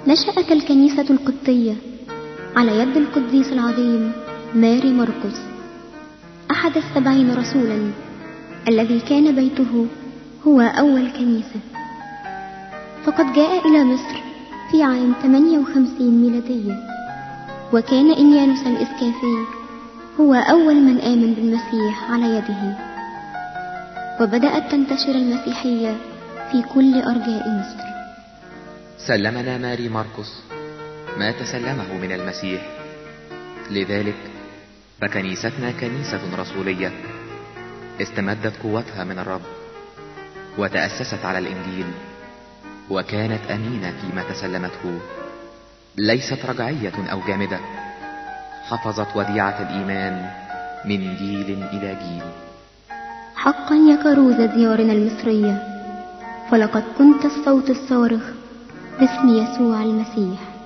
نشأت الكنيسة القبطية على يد القديس العظيم ماري مرقس، أحد 70 رسولا، الذي كان بيته هو أول كنيسة. فقد جاء إلى مصر في عام 58 ميلادية، وكان إنيانوس الإسكافي هو أول من آمن بالمسيح على يده، وبدأت تنتشر المسيحية في كل أرجاء مصر. سلمنا ماري مرقس ما تسلمه من المسيح، لذلك فكنيستنا كنيسة رسولية استمدت قوتها من الرب، وتأسست على الإنجيل، وكانت أمينة فيما تسلمته، ليست رجعية أو جامدة، حفظت وديعة الإيمان من جيل إلى جيل. حقا يا كروز ديارنا المصرية، فلقد كنت الصوت الصارخ باسم يسوع المسيح.